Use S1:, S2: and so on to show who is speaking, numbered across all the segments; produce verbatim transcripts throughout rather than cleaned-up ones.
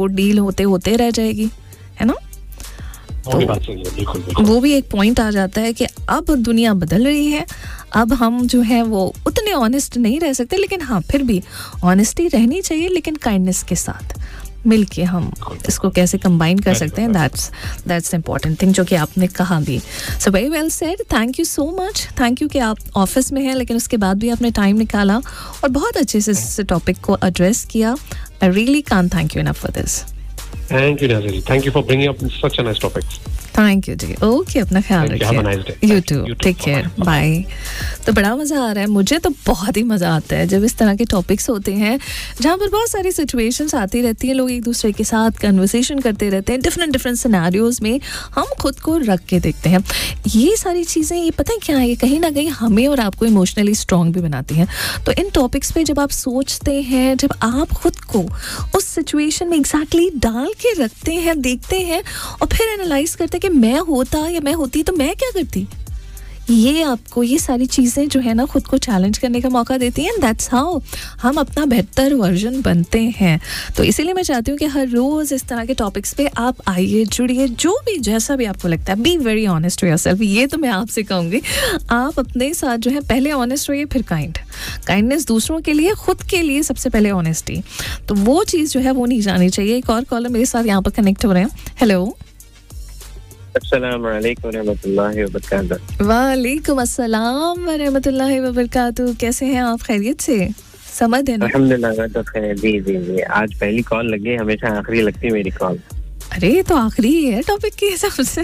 S1: वो डील होते होते रह जाएगी, है ना?
S2: वो भी बात सही है, बिल्कुल, बिल्कुल।
S1: वो भी एक पॉइंट आ जाता है कि अब दुनिया बदल रही है, अब हम जो है वो उतने ऑनेस्ट नहीं रह सकते, लेकिन हाँ फिर भी ऑनेस्टी रहनी चाहिए, लेकिन काइंडनेस के साथ मिलके हम इसको कैसे कंबाइन कर सकते हैं, दैट्स दैट्स इम्पॉर्टेंट थिंग, जो कि आपने कहा भी. So very well said, thank you so much. Thank you कि आप ऑफिस में हैं, लेकिन उसके बाद भी आपने टाइम निकाला और बहुत अच्छे से इस टॉपिक को एड्रेस किया. I really can't thank you enough for this.
S2: Thank you, Nazari. Thank you for bringing up such a nice topic.
S1: Thank you ji. Okay, अपना ख्याल रखिए. You to, take care, bye. तो बड़ा मज़ा आ रहा है, मुझे तो बहुत ही मज़ा आता है जब इस तरह के टॉपिक्स होते हैं जहाँ पर बहुत सारी सिचुएशंस आती रहती हैं, लोग एक दूसरे के साथ कन्वर्सेशन करते रहते हैं, डिफरेंट डिफरेंट सिनेरियोज में हम खुद को रख के देखते हैं. ये सारी चीज़ें, ये पता है क्या है, ये कहीं ना कहीं हमें और आपको इमोशनली स्ट्रॉन्ग भी बनाती हैं. तो इन टॉपिक्स पे जब आप सोचते हैं, जब आप खुद को उस सिचुएशन में एग्जैक्टली डाल के रखते हैं, देखते हैं और फिर एनालाइज करते हैं कि मैं होता या मैं होती तो मैं क्या करती, ये आपको ये सारी चीज़ें जो है ना खुद को चैलेंज करने का मौका देती हैं. दैट्स हाउ हम अपना बेहतर वर्जन बनते हैं. तो इसीलिए मैं चाहती हूँ कि हर रोज़ इस तरह के टॉपिक्स पे आप आइए, जुड़िए, जो भी जैसा भी आपको लगता है. Be very honest to yourself, ये तो मैं आपसे कहूँगी. आप अपने साथ जो है पहले ऑनेस्ट रहिए, फिर काइंड. काइंडनेस दूसरों के लिए, खुद के लिए सबसे पहले ऑनेस्टी. तो वो चीज़ जो है वो नहीं जानी चाहिए. एक और कॉलर मेरे साथ यहाँ पर कनेक्ट हो रहे हैं. हेलो.
S3: अस्सलामुअलैकुम रहमतुल्लाहि व बरकातुहू.
S1: वालेकुम अस्सलाम व रहमतुल्लाहि व बरकातुहू. कैसे हैं आप? खैरियत से? समझ है ना?
S3: अल्हम्दुलिल्लाह, मैं तो खैर. जी जी जी आज पहली कॉल लगी, हमेशा आखिरी लगती है मेरी कॉल.
S1: अरे तो आखिरी ही है टॉपिक के हिसाब से.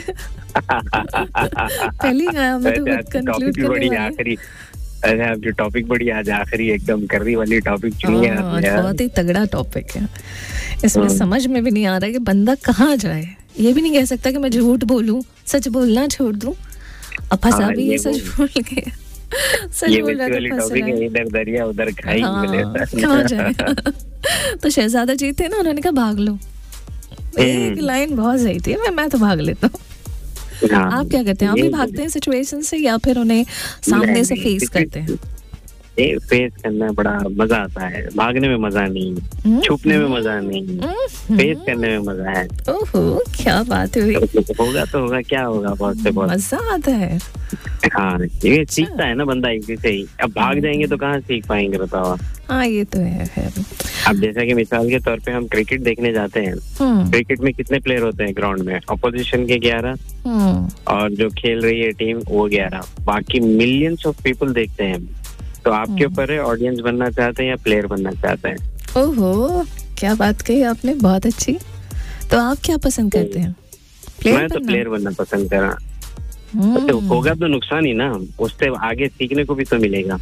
S1: पहली हमें तो कंक्लूड करने वाले हैं.
S3: आखिरी. अरे आप जो टॉपिक बड़ी आज आखिरी एकदम कर्री वाली टॉपिक चुनी है आपने.
S1: बहुत ही तगड़ा टॉपिक है. इसमें समझ में भी नहीं आ रहा कि बंदा कहाँ जाए. ये भी नहीं कह सकता कि मैं झूठ बोलूं, सच बोलना छोड़ दूं. अब फंसा भी ये सच बोल के. सच बोल रहा है, फंस रहा है.
S3: इधर दरिया उधर खाई मिले.
S1: कहाँ जाए. तो शहजादा जी थे ना, उन्होंने कहा भाग लो. एक लाइन बहुत सही थी. मैं मैं तो भाग लेता हूँ. आप क्या करते हैं? आप भी भागते हैं सिचुएशन से या फिर उन्हें सामने से फेस करते हैं?
S3: फेस करना बड़ा मजा आता है. भागने में मजा नहीं, छुपने में मजा नहीं, फेस करने में मजा है.
S1: ओहो, क्या बात है.
S3: होगा तो होगा, क्या होगा, बहुत से बहुत
S1: मजा आता है.
S3: हाँ, ये सीखता है ना बंदा इसी से ही. अब भाग जाएंगे तो कहाँ सीख पाएंगे, बताओ.
S1: हाँ, ये तो है. खैर,
S3: अब जैसा कि मिसाल के तौर पे हम क्रिकेट देखने जाते हैं. क्रिकेट में कितने प्लेयर होते हैं ग्राउंड में? अपोजिशन के ग्यारह और जो खेल रही है टीम वो ग्यारह. बाकी मिलियंस ऑफ पीपल देखते हैं. तो आपके ऊपर है, ऑडियंस बनना चाहते हैं या प्लेयर बनना चाहते हैं.
S1: ओहो, क्या बात कही आपने, बहुत अच्छी. तो आप क्या पसंद करते हैं?
S3: मैं तो प्लेयर बनना पसंद कर रहा. तो होगा तो नुकसान ही ना, उससे आगे सीखने को भी तो मिलेगा.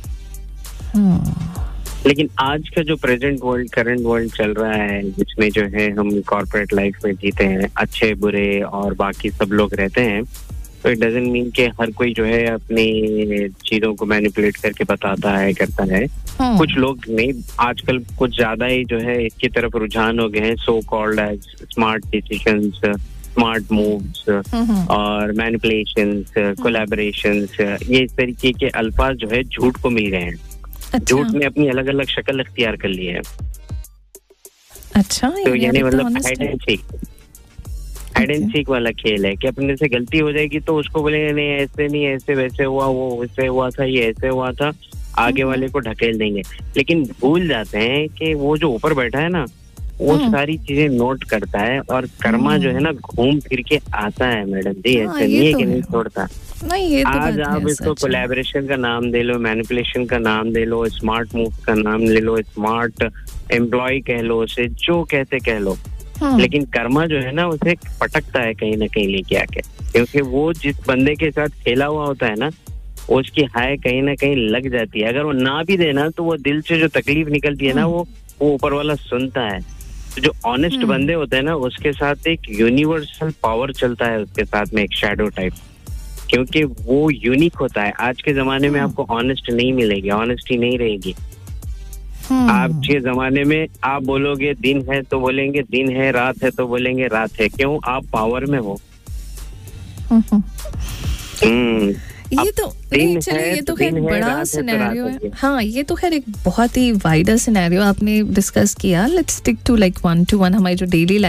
S3: लेकिन आज का जो प्रेजेंट वर्ल्ड, करंट वर्ल्ड चल रहा है, जिसमें जो है हम कॉर्पोरेट लाइफ में जीते हैं, अच्छे बुरे और बाकी सब लोग रहते हैं. तो इट डजंट मीन कि हर कोई जो है अपनी चीजों को मैनिपुलेट करके बताता है, करता है. कुछ लोग नहीं, आजकल कुछ ज्यादा ही जो है इसकी तरफ रुझान हो गए हैं. So called as smart decisions, smart moves और मैनिपुलेशंस, कोलैबोरेशंस, ये इस तरीके के अल्फाज जो है झूठ को मिल गए हैं.
S1: अच्छा.
S3: झूठ ने अपनी अलग अलग शक्ल अख्तियार कर ली है.
S1: अच्छा,
S3: तो यानी मतलब hide and seek hide and seek वाला खेल है कि अपने से गलती हो जाएगी तो उसको बोलेंगे नहीं ऐसे नहीं, ऐसे वैसे हुआ, वो वैसे हुआ था, ये ऐसे हुआ था, आगे वाले को ढकेल देंगे. लेकिन भूल जाते हैं कि वो जो ऊपर बैठा है ना, वो सारी चीजें नोट करता है और कर्मा जो है ना घूम फिर के आता है. मैडम जी, ऐसे नहीं है कि नहीं छोड़ता.
S1: नहीं, ये तो
S3: आज आप इसको कोलैबोरेशन का नाम दे लो, मैनिपुलेशन का नाम दे लो, स्मार्ट मूव का नाम ले लो, स्मार्ट एम्प्लॉय कह लो, उसे जो कहते कह लो. लेकिन कर्मा जो है ना उसे पटकता है कहीं ना कहीं लेके आके, क्योंकि वो जिस बंदे के साथ खेला हुआ होता है ना, उसकी हाय कहीं ना कहीं लग जाती है. अगर वो ना भी देना तो वो दिल से जो तकलीफ निकलती है ना, वो वो ऊपर वाला सुनता है. तो जो ऑनेस्ट बंदे होते हैं ना, उसके साथ एक यूनिवर्सल पावर चलता है, उसके साथ में एक शैडो टाइप, क्योंकि वो यूनिक होता है. आज के जमाने में आपको ऑनेस्ट नहीं मिलेगी, ऑनेस्टी नहीं रहेगी. आज के जमाने में आप बोलोगे दिन है तो बोलेंगे दिन है, रात है तो बोलेंगे रात है. क्यों? आप पावर में हो. हम्म
S1: ये तो नहीं, चलिए ये तो खैर बड़ा सिनेरियो है. हाँ, ये तो खैर एक बहुत ही वाइडर सिनेरियो आपने डिस्कस किया. Let's stick to like one two one हमारी जो डेली